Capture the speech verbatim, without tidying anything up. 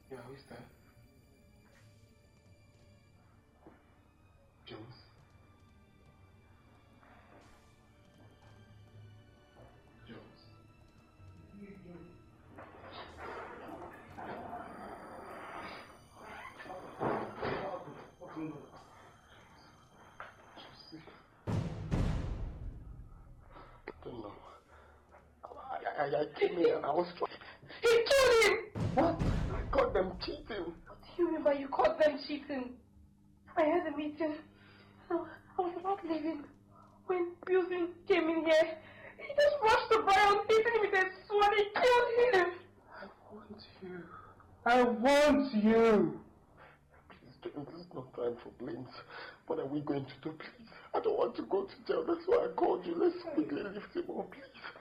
Yeah, who's there? Jones. Jones. I don't know. I, I, I came here and I was trying. He killed him! What? I caught them cheating. What do you remember you caught them cheating? I had a meeting. I was about leaving when Wilson came in here. He just rushed the Brian, hitting him with a sword. He killed him. I want you. I want you. Please, James, this is not time for blames. What are we going to do, please? I don't want to go to jail. That's why I called you. Let's quickly lift him up, please.